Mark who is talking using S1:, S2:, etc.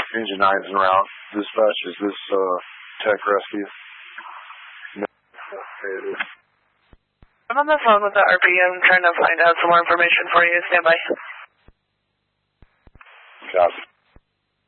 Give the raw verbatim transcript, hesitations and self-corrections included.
S1: Engine nine's en route. Dispatch, is this uh, tech rescue? No. Okay, it is.
S2: I'm on the phone with the R P M trying to find out some more information for you. Stand by.
S1: Copy.